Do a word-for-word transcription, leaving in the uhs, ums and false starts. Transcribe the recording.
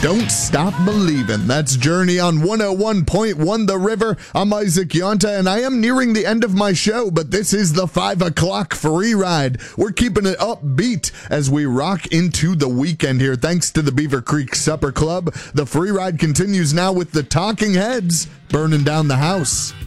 Don't Stop Believin'. That's Journey on one oh one point one The River. I'm Isaac Yonta, and I am nearing the end of my show, but this is the five o'clock free ride. We're keeping it upbeat as we rock into the weekend here. Thanks to the Beaver Creek Supper Club. The free ride continues now with the Talking Heads, Burning Down the House.